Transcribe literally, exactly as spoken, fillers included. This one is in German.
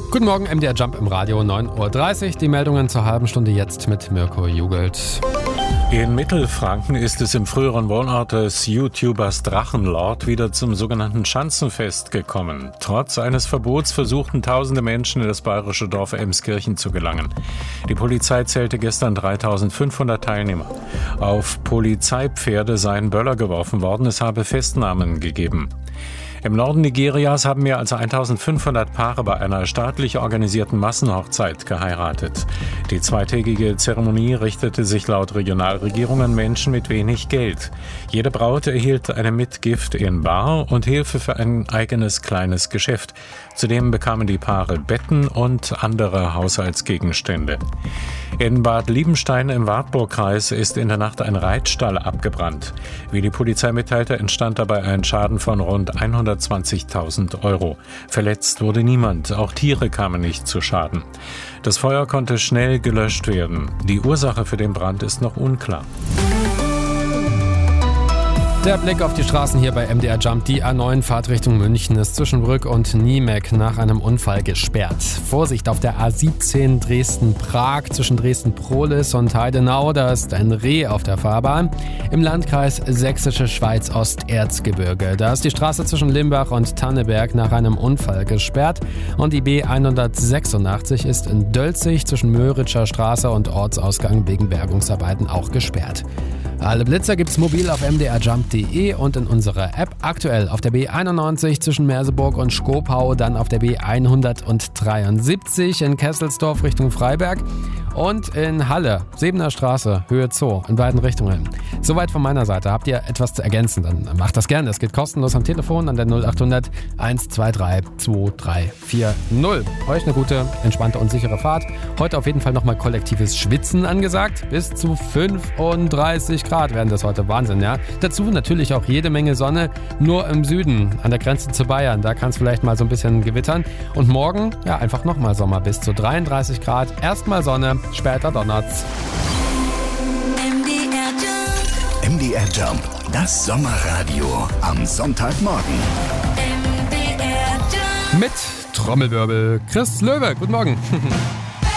Guten Morgen, M D R Jump im Radio, neun Uhr dreißig. Die Meldungen zur halben Stunde jetzt mit Mirko Jugelt. In Mittelfranken ist es im früheren Wohnort des YouTubers Drachenlord wieder zum sogenannten Schanzenfest gekommen. Trotz eines Verbots versuchten tausende Menschen in das bayerische Dorf Emskirchen zu gelangen. Die Polizei zählte gestern dreitausendfünfhundert Teilnehmer. Auf Polizeipferde seien Böller geworfen worden, es habe Festnahmen gegeben. Im Norden Nigerias haben mehr als eintausendfünfhundert Paare bei einer staatlich organisierten Massenhochzeit geheiratet. Die zweitägige Zeremonie richtete sich laut Regionalregierung an Menschen mit wenig Geld. Jede Braut erhielt eine Mitgift in bar und Hilfe für ein eigenes kleines Geschäft. Zudem bekamen die Paare Betten und andere Haushaltsgegenstände. In Bad Liebenstein im Wartburgkreis ist in der Nacht ein Reitstall abgebrannt. Wie die Polizei mitteilte, entstand dabei ein Schaden von rund hundertzwanzigtausend Euro. Verletzt wurde niemand, auch Tiere kamen nicht zu Schaden. Das Feuer konnte schnell gelöscht werden. Die Ursache für den Brand ist noch unklar. Der Blick auf die Straßen hier bei M D R Jump. Die A neun Fahrt Richtung München ist zwischen Brück und Niemek nach einem Unfall gesperrt. Vorsicht auf der A siebzehn Dresden-Prag zwischen Dresden-Prohlis und Heidenau. Da ist ein Reh auf der Fahrbahn. Im Landkreis Sächsische Schweiz Osterzgebirge. Da ist die Straße zwischen Limbach und Tanneberg nach einem Unfall gesperrt. Und die B hundertsechsundachtzig ist in Dölzig zwischen Möritscher Straße und Ortsausgang wegen Bergungsarbeiten auch gesperrt. Alle Blitzer gibt's mobil auf m d r jump punkt d e und in unserer App. Aktuell auf der B einundneunzig zwischen Merseburg und Schkopau, dann auf der B hundertdreiundsiebzig in Kesselsdorf Richtung Freiberg und in Halle, Sebener Straße, Höhe Zoo, in beiden Richtungen. Soweit von meiner Seite. Habt ihr etwas zu ergänzen, dann macht das gerne. Das geht kostenlos am Telefon an der null achthundert eins zwei drei zwei drei vier null. Euch eine gute, entspannte und sichere Fahrt. Heute auf jeden Fall nochmal kollektives Schwitzen angesagt. Bis zu fünfunddreißig Grad werden das heute. Wahnsinn, ja? Dazu natürlich auch jede Menge Sonne, nur im Süden, an der Grenze zu Bayern. Da kann es vielleicht mal so ein bisschen gewittern. Und morgen, ja, einfach nochmal Sommer bis zu dreiunddreißig Grad. Erstmal Sonne, später donnert's. M D R Jump, das Sommerradio am Sonntagmorgen. Mit Trommelwirbel Chris Löwe. Guten Morgen.